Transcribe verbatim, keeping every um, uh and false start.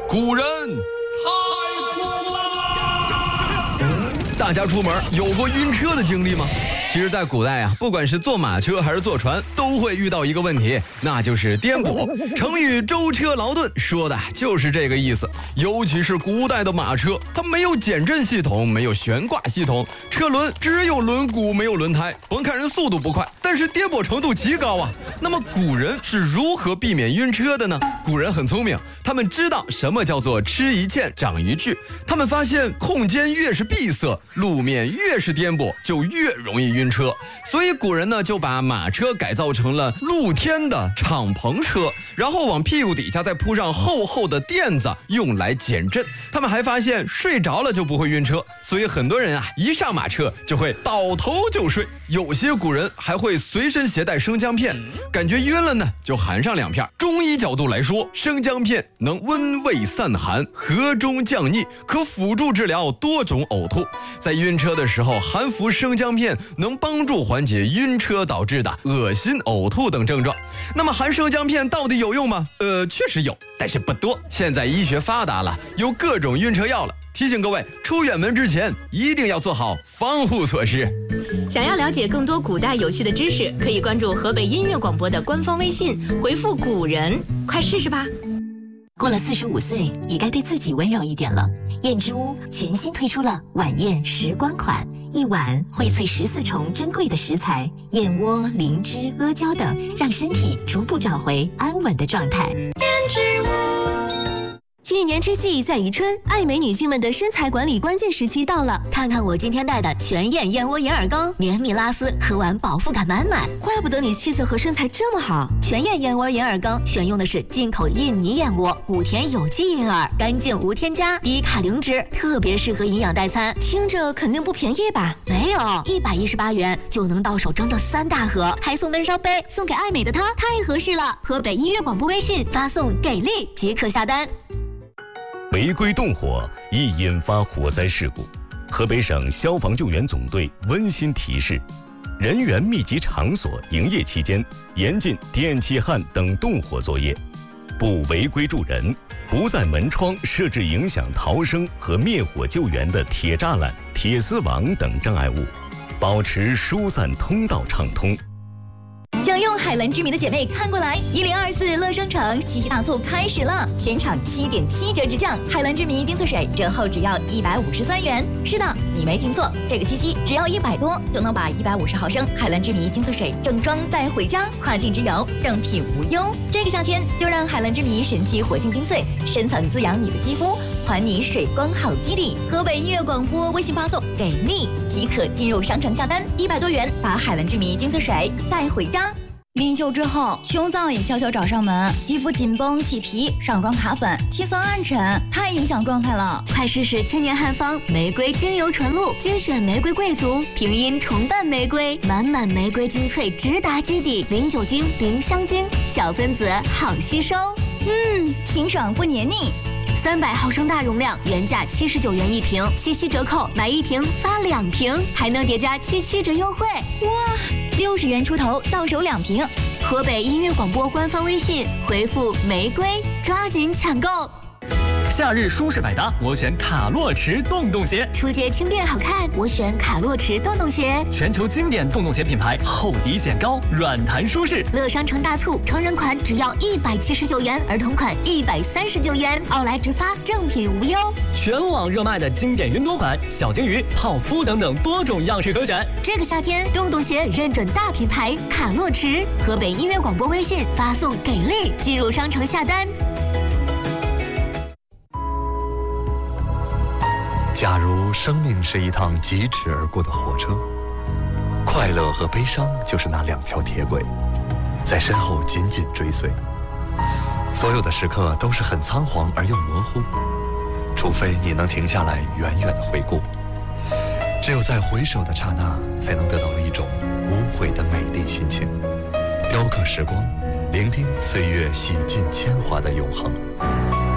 古人太酷了！ 大家出门有过晕车的经历吗？其实在古代啊，不管是坐马车还是坐船，都会遇到一个问题，那就是颠簸。成语舟车劳顿说的就是这个意思。尤其是古代的马车，它没有减震系统，没有悬挂系统，车轮只有轮毂没有轮胎，甭看人速度不快，但是颠簸程度极高啊。那么古人是如何避免晕车的呢？古人很聪明，他们知道什么叫做吃一堑长一智。他们发现空间越是闭塞，路面越是颠簸，就越容易晕晕车，所以古人呢就把马车改造成了露天的敞篷车，然后往屁股底下再铺上厚厚的垫子，用来减震。他们还发现睡着了就不会晕车，所以很多人啊一上马车就会倒头就睡。有些古人还会随身携带生姜片，感觉晕了呢就含上两片。中医角度来说，生姜片能温胃散寒，和中降逆，可辅助治疗多种呕吐。在晕车的时候含服生姜片能帮助缓解晕车导致的恶心、呕吐等症状。那么含生姜片到底有用吗？呃，确实有，但是不多。现在医学发达了，有各种晕车药了。提醒各位，出远门之前一定要做好防护措施。 想要了解更多古代有趣的知识，可以关注河北音乐广播的官方微信，回复古人，快试试吧。 过了四十五岁，也该对自己温柔一点了。燕之屋全新推出了晚宴时光款，一碗荟萃十四重珍贵的食材，燕窝、灵芝、阿胶等，让身体逐步找回安稳的状态。 燕之屋。 一年之计在于春，爱美女性们的身材管理关键时期到了。 看看我今天带的全燕燕窝银耳羹，绵密拉丝，喝完饱腹感满满。 怪不得你气色和身材这么好。 全燕燕窝银耳羹选用的是进口印尼燕窝，谷田有机银耳，干净无添加，低卡零脂，特别适合营养代餐。 听着肯定不便宜吧？ 没有，一百一十八元就能到手整整三大盒，还送温烧杯，送给爱美的她，太合适了。河北音乐广播微信发送给力即可下单。 违规动火易引发火灾事故，河北省消防救援总队温馨提示：人员密集场所营业期间，严禁电气焊等动火作业，不违规助人，不在门窗设置影响逃生和灭火救援的铁栅栏、铁丝网等障碍物，保持疏散通道畅通。 想用海蓝之谜的姐妹看过来，一零二四乐商城七夕大促开始了，全场七点七折直降，海蓝之谜精粹水折后只要一百五十三元。是的，你没听错，这个七夕只要一百多就能把一百五十毫升海蓝之谜精粹水正装带回家，跨境直邮，正品无忧。这个夏天就让海蓝之谜神奇活性精粹深层滋养你的肌肤，还你水光好基底。河北音乐广播微信发送给力即可进入商城下单，一百多元把海蓝之谜精粹水带回家。 临休之后，胸燥也悄悄找上门，肌肤紧绷、起皮、上妆卡粉、气色暗沉，太影响状态了。 快试试千年汉方玫瑰精油纯露，精选玫瑰贵族，平阴重瓣玫瑰，满满玫瑰精粹直达基底，零酒精、零香精，小分子好吸收。 嗯，清爽不黏腻。 三百毫升大容量，原价七十九元一瓶，七夕折扣买一瓶发两瓶，还能叠加七七折优惠。 哇，六十元出头到手两瓶。 河北音乐广播官方微信回复玫瑰，抓紧抢购。 夏日舒适百搭，我选卡洛驰洞洞鞋。 出街轻便好看，我选卡洛驰洞洞鞋。 全球经典洞洞鞋品牌，厚底显高，软弹舒适。 乐商城大促，成人款只要一百七十九元，儿童款一百三十九元，奥莱直发，正品无忧。 全网热卖的经典云朵款、小金鱼、泡芙等等多种样式可选。 这个夏天，洞洞鞋认准大品牌卡洛驰。河北音乐广播微信发送给力，进入商城下单。 假如生命是一趟疾驰而过的火车，快乐和悲伤就是那两条铁轨，在身后紧紧追随。所有的时刻都是很仓皇而又模糊，除非你能停下来远远地回顾。只有在回首的刹那，才能得到一种无悔的美丽心情。雕刻时光，聆听岁月洗尽铅华的永恒。